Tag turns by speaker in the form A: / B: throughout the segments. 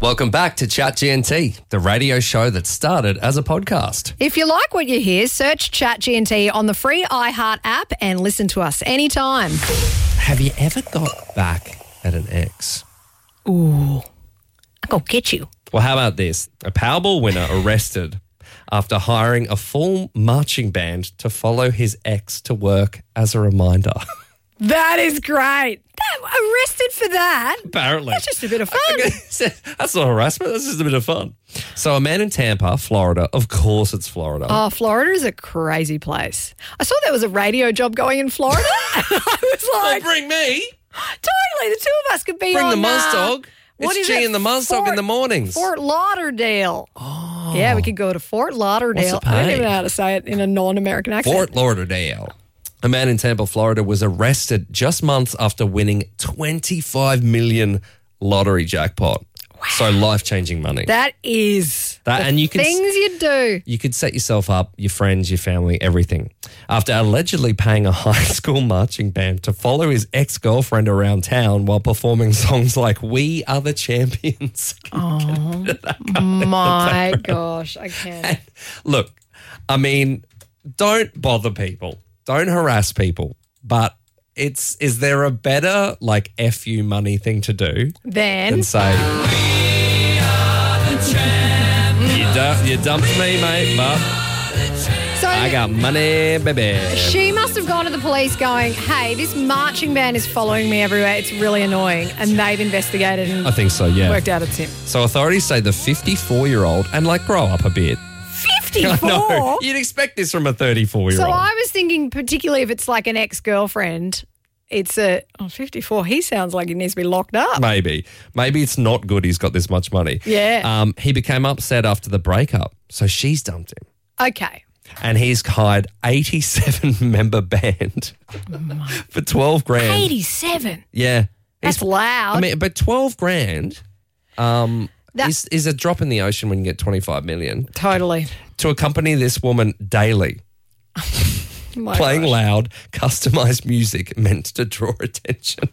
A: Welcome back to Chat GNT, the radio show that started as a podcast.
B: If you like what you hear, search Chat GNT on the free iHeart app and listen to us anytime.
A: Have you ever got back at an ex?
B: Ooh, I go get you.
A: Well, how about this? A Powerball winner arrested after hiring a full marching band to follow his ex to work as a reminder.
B: That is great. Arrested for that?
A: Apparently.
B: That's just a bit of fun.
A: That's not harassment. That's just a bit of fun. So a man in Tampa, Florida, of course it's Florida.
B: Oh, Florida is a crazy place. I saw there was a radio job going in Florida. And I was like,
A: bring me.
B: Totally. The two of us could be
A: Bring
B: on
A: the Muzz Dog.
B: What
A: It's
B: is
A: G
B: it?
A: and the Muzz Dog in the mornings.
B: Fort Lauderdale. Oh. Yeah, we could go to Fort Lauderdale.
A: What's the
B: I don't
A: pay?
B: even know how to say it in a non-American accent.
A: Fort Lauderdale. A man in Tampa, Florida was arrested just months after winning $25 million lottery jackpot. Wow. So life-changing money.
B: That is
A: and you can
B: things you do.
A: You could set yourself up, your friends, your family, everything. After allegedly paying a high school marching band to follow his ex-girlfriend around town while performing songs like We Are the Champions.
B: Oh, my gosh, I can't.
A: Look, I mean, don't bother people. Don't harass people. But is there a better, like, F you money thing to do than say, We are the champions. You dumped me, mate, but
B: So
A: I got money, baby.
B: she must have gone to the police going, hey, this marching band is following me everywhere. It's really annoying. And they've investigated and
A: I think so, yeah.
B: worked out it's him.
A: So authorities say the 54-year-old, and like grow up a bit.
B: 54?
A: No, you'd expect this from a 34-year-old.
B: So I was thinking, particularly if it's like an ex-girlfriend, it's 54. He sounds like he needs to be locked up.
A: Maybe it's not good he's got this much money.
B: Yeah.
A: He became upset after the breakup, so she's dumped him.
B: Okay.
A: And he's hired 87-member band for 12 grand.
B: 87.
A: Yeah.
B: That's loud.
A: I mean, but 12 grand is a drop in the ocean when you get 25 million.
B: Totally.
A: To accompany this woman daily. Playing loud, customized music meant to draw attention.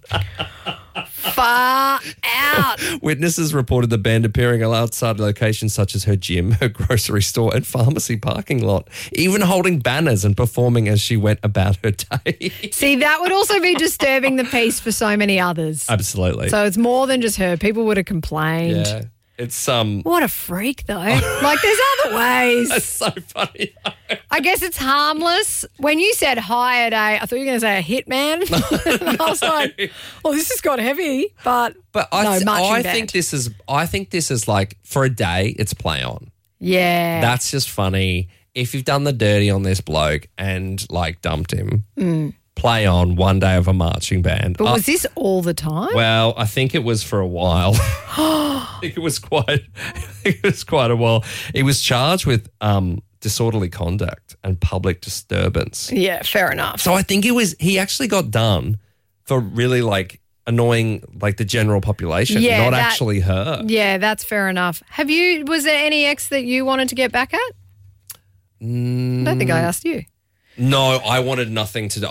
B: Far out.
A: Witnesses reported the band appearing outside locations such as her gym, her grocery store, and pharmacy parking lot, even holding banners and performing as she went about her day.
B: See, that would also be disturbing the peace for so many others.
A: Absolutely.
B: So it's more than just her. People would have complained.
A: Yeah. It's
B: What a freak, though. Like, there's other ways.
A: That's so funny.
B: I guess it's harmless. When you said hired I thought you were going to say a hitman. And I was like, well, this has got heavy, but
A: I think this is like for a day, it's play on.
B: Yeah.
A: That's just funny. If you've done the dirty on this bloke and like dumped him, play on one day of a marching band.
B: But was this all the time?
A: Well, I think it was for a while. I think it was quite a while. He was charged with disorderly conduct and public disturbance.
B: Yeah, fair enough.
A: So I think he actually got done for really like annoying like the general population, not actually her.
B: Yeah, that's fair enough. Was there any ex that you wanted to get back at? I don't think I asked you.
A: No, I wanted nothing to do.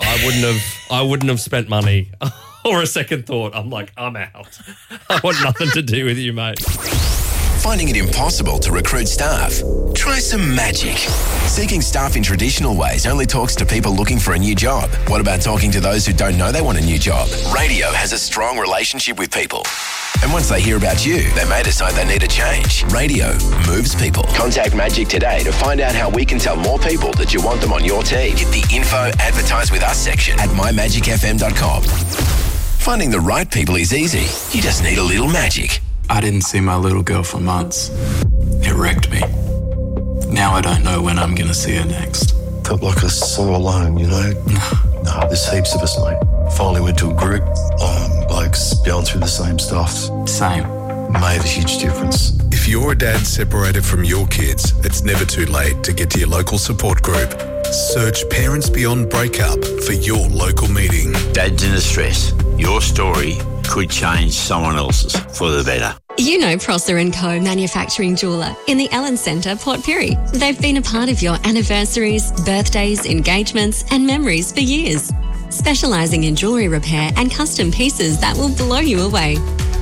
A: I wouldn't have spent money or a second thought. I'm like, I'm out. I want nothing to do with you, mate.
C: Finding it impossible to recruit staff? Try some magic. Seeking staff in traditional ways only talks to people looking for a new job. What about talking to those who don't know they want a new job? Radio has a strong relationship with people. And once they hear about you, they may decide they need a change. Radio moves people. Contact Magic today to find out how we can tell more people that you want them on your team. Hit the info advertise with us section at mymagicfm.com. Finding the right people is easy. You just need a little magic.
D: I didn't see my little girl for months. It wrecked me. Now I don't know when I'm going to see her next.
E: Felt like I was so alone, you know? No, there's heaps of us, mate. Finally went to a group, blokes going through the same stuff.
D: Same.
E: Made a huge difference.
F: If you're a dad separated from your kids, it's never too late to get to your local support group. Search Parents Beyond Breakup for your local meeting.
G: Dads in distress. Your story could change someone else's for the better.
H: You know Prosser & Co. Manufacturing Jeweller in the Allen Centre, Port Pirie. They've been a part of your anniversaries, birthdays, engagements and memories for years. Specialising in jewellery repair and custom pieces that will blow you away.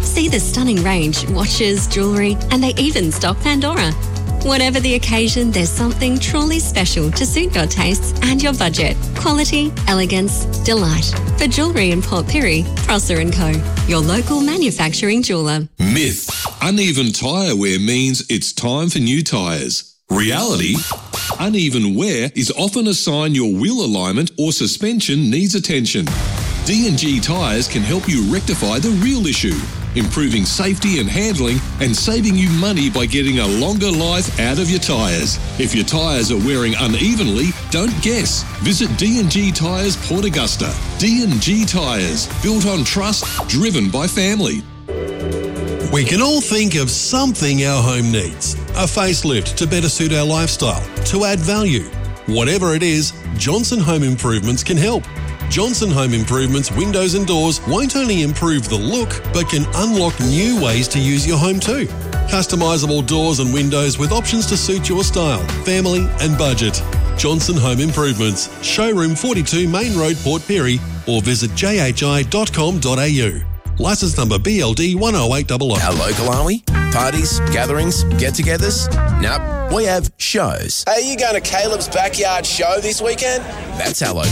H: See the stunning range, watches, jewellery, and they even stock Pandora. Whatever the occasion, there's something truly special to suit your tastes and your budget. Quality, elegance, delight. For jewellery in Port Pirie, Prosser & Co., your local manufacturing jeweller.
I: Myth. Uneven tyre wear means it's time for new tyres. Reality. Uneven wear is often a sign your wheel alignment or suspension needs attention. D&G Tyres can help you rectify the real issue, improving safety and handling and saving you money by getting a longer life out of your tyres. If your tyres are wearing unevenly, don't guess. Visit D&G Tyres Port Augusta. D&G Tyres, built on trust, driven by family.
J: We can all think of something our home needs. A facelift to better suit our lifestyle, to add value. Whatever it is, Johnson Home Improvements can help. Johnson Home Improvements windows and doors won't only improve the look, but can unlock new ways to use your home too. Customisable doors and windows with options to suit your style, family and budget. Johnson Home Improvements, Showroom 42 Main Road, Port Pirie, or visit jhi.com.au. Licence number BLD 10800.
C: How local are we? Parties, gatherings, get-togethers? Nope, we have shows.
K: Hey, you going to Caleb's Backyard Show this weekend?
C: That's how local